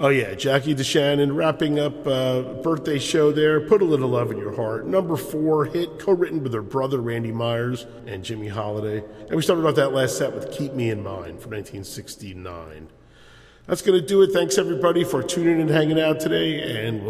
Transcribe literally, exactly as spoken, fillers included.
Oh, yeah, Jackie DeShannon wrapping up uh, birthday show there. Put a Little Love in Your Heart. Number four hit, co-written with her brother Randy Myers and Jimmy Holiday. And we started off that last set with Keep Me in Mind from nineteen sixty-nine. That's going to do it. Thanks, everybody, for tuning in and hanging out today, and we'll